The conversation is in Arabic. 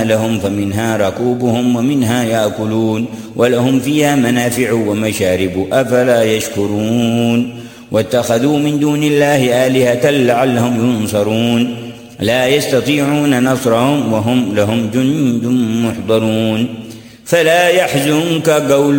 لهم فمنها ركوبهم ومنها يأكلون ولهم فيها منافع ومشارب أفلا يشكرون واتخذوا من دون الله آلهة لعلهم ينصرون لا يستطيعون نصرهم وهم لهم جند محضرون فلا يحزنك قول